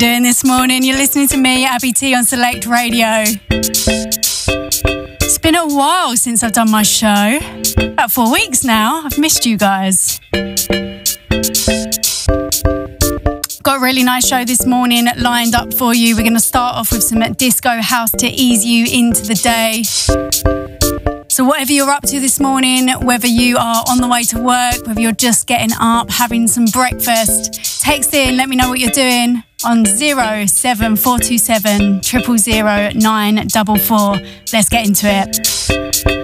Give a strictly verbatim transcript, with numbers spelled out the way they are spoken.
Doing this morning, you're listening to me, Abby T, on Select Radio. It's been a while since I've done my show. About four weeks now. I've missed you guys. Got a really nice show this morning lined up for you. We're going to start off with some disco house to ease you into the day. So whatever you're up to this morning, whether you are on the way to work, whether you're just getting up, having some breakfast, text in, let me know what you're doing on zero seven four two seven, zero zero zero nine four four. Let's get into it.